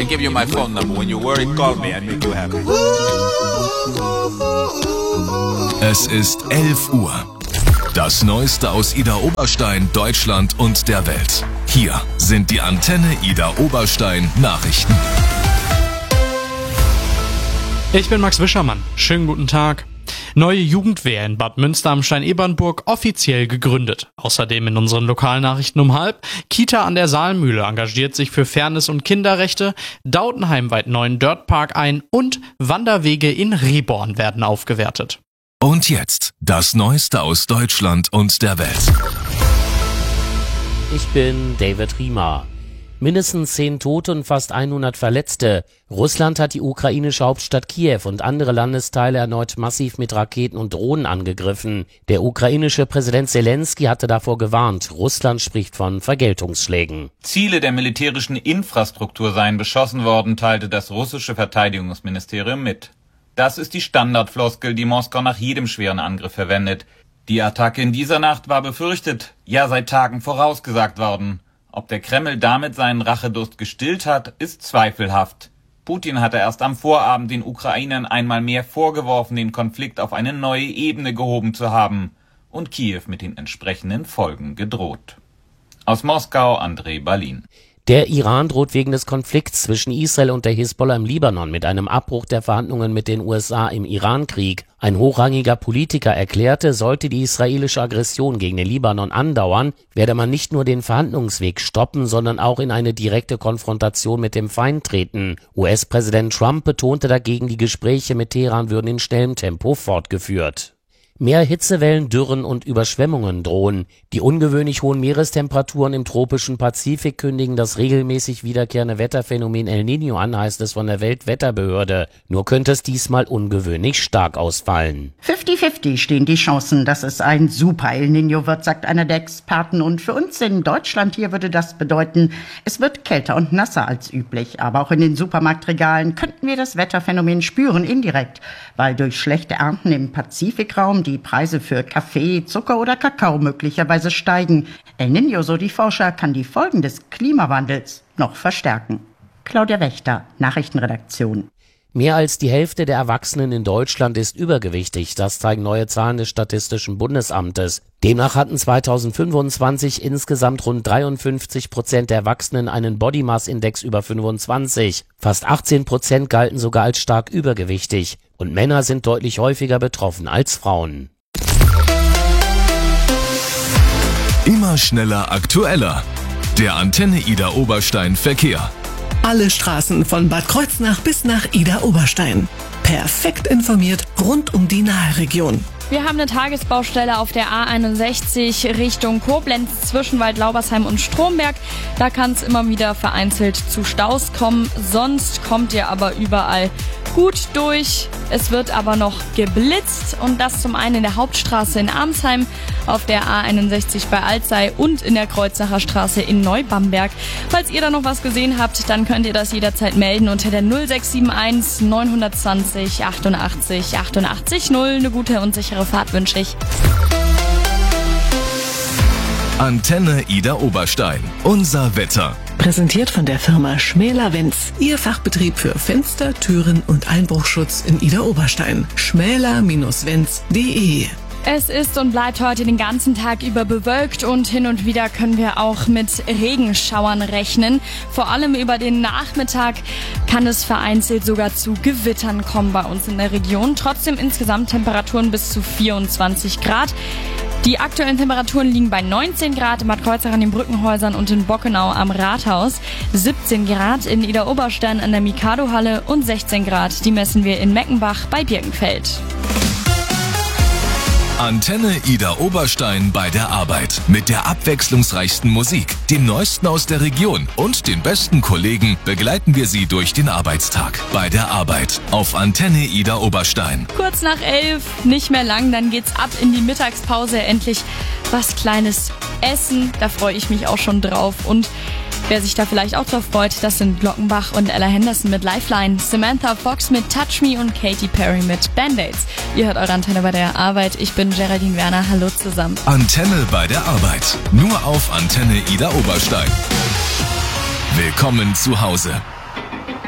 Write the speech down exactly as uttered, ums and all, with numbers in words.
I give you my phone number. When you're worried, call me. I make you happy. Es ist elf Uhr. Das Neueste aus Ida Oberstein, Deutschland und der Welt. Hier sind die Antenne Ida Oberstein Nachrichten. Ich bin Max Wischermann. Schönen guten Tag. Neue Jugendwehr in Bad Münster am Stein-Ebernburg offiziell gegründet. Außerdem in unseren Lokalnachrichten um halb. Kita an der Saalmühle engagiert sich für Fairness und Kinderrechte. Dautenheim weiht neuen Dirtpark ein und Wanderwege in Reborn werden aufgewertet. Und jetzt das Neueste aus Deutschland und der Welt. Ich bin David Riemer. Mindestens zehn Tote und fast hundert Verletzte. Russland hat die ukrainische Hauptstadt Kiew und andere Landesteile erneut massiv mit Raketen und Drohnen angegriffen. Der ukrainische Präsident Zelensky hatte davor gewarnt. Russland spricht von Vergeltungsschlägen. Ziele der militärischen Infrastruktur seien beschossen worden, teilte das russische Verteidigungsministerium mit. Das ist die Standardfloskel, die Moskau nach jedem schweren Angriff verwendet. Die Attacke in dieser Nacht war befürchtet, ja seit Tagen vorausgesagt worden. Ob der Kreml damit seinen Rachedurst gestillt hat, ist zweifelhaft. Putin hatte erst am Vorabend den Ukrainern einmal mehr vorgeworfen, den Konflikt auf eine neue Ebene gehoben zu haben und Kiew mit den entsprechenden Folgen gedroht. Aus Moskau, André Balin. Der Iran droht wegen des Konflikts zwischen Israel und der Hisbollah im Libanon mit einem Abbruch der Verhandlungen mit den U S A im Irankrieg. Ein hochrangiger Politiker erklärte, sollte die israelische Aggression gegen den Libanon andauern, werde man nicht nur den Verhandlungsweg stoppen, sondern auch in eine direkte Konfrontation mit dem Feind treten. U S-Präsident Trump betonte dagegen, die Gespräche mit Teheran würden in schnellem Tempo fortgeführt. Mehr Hitzewellen, Dürren und Überschwemmungen drohen. Die ungewöhnlich hohen Meerestemperaturen im tropischen Pazifik kündigen das regelmäßig wiederkehrende Wetterphänomen El Niño an, heißt es von der Weltwetterbehörde. Nur könnte es diesmal ungewöhnlich stark ausfallen. fünfzig fünfzig stehen die Chancen, dass es ein super El Niño wird, sagt einer der Experten. Und für uns in Deutschland hier würde das bedeuten, es wird kälter und nasser als üblich. Aber auch in den Supermarktregalen könnten wir das Wetterphänomen spüren, indirekt, weil durch schlechte Ernten im Pazifikraum die Preise für Kaffee, Zucker oder Kakao möglicherweise steigen. El Niño, so die Forscher, kann die Folgen des Klimawandels noch verstärken. Claudia Wächter, Nachrichtenredaktion. Mehr als die Hälfte der Erwachsenen in Deutschland ist übergewichtig, das zeigen neue Zahlen des Statistischen Bundesamtes. Demnach hatten zweitausendfünfundzwanzig insgesamt rund dreiundfünfzig Prozent der Erwachsenen einen Body Mass Index über fünfundzwanzig. Fast achtzehn Prozent galten sogar als stark übergewichtig. Und Männer sind deutlich häufiger betroffen als Frauen. Immer schneller, aktueller. Der Antenne Ida Oberstein Verkehr. Alle Straßen von Bad Kreuznach bis nach Ida Oberstein. Perfekt informiert rund um die Naheregion. Wir haben eine Tagesbaustelle auf der A einundsechzig Richtung Koblenz zwischen Waldlaubersheim und Stromberg. Da kann es immer wieder vereinzelt zu Staus kommen. Sonst kommt ihr aber überall gut durch. Es wird aber noch geblitzt und das zum einen in der Hauptstraße in Arnsheim, auf der A einundsechzig bei Alzey und in der Kreuznacher Straße in Neubamberg. Falls ihr da noch was gesehen habt, dann könnt ihr das jederzeit melden unter der null sechs sieben eins neun zwei null achtundachtzig achtundachtzig null. Eine gute und sichere Fahrt wünsche ich. Antenne Ida Oberstein. Unser Wetter. Präsentiert von der Firma Schmäler-Wenz. Ihr Fachbetrieb für Fenster, Türen und Einbruchschutz in Ida Oberstein. schmäler Bindestrich wenz punkt de. Es ist und bleibt heute den ganzen Tag über bewölkt und hin und wieder können wir auch mit Regenschauern rechnen. Vor allem über den Nachmittag kann es vereinzelt sogar zu Gewittern kommen bei uns in der Region. Trotzdem insgesamt Temperaturen bis zu vierundzwanzig Grad. Die aktuellen Temperaturen liegen bei neunzehn Grad in Bad Kreuznach an den Brückenhäusern und in Bockenau am Rathaus, siebzehn Grad in Ida Oberstein an der Mikado-Halle und sechzehn Grad, die messen wir in Meckenbach bei Birkenfeld. Antenne Ida Oberstein bei der Arbeit. Mit der abwechslungsreichsten Musik, dem Neuesten aus der Region und den besten Kollegen begleiten wir Sie durch den Arbeitstag. Bei der Arbeit auf Antenne Ida Oberstein. Kurz nach elf, nicht mehr lang, dann geht's ab in die Mittagspause. Endlich was Kleines essen, da freue ich mich auch schon drauf. Und wer sich da vielleicht auch drauf freut, das sind Glockenbach und Ella Henderson mit Lifeline, Samantha Fox mit Touch Me und Katy Perry mit Band-Aids. Ihr hört eure Antenne bei der Arbeit. Ich bin Geraldine Werner. Hallo zusammen. Antenne bei der Arbeit. Nur auf Antenne Ida Oberstein. Willkommen zu Hause.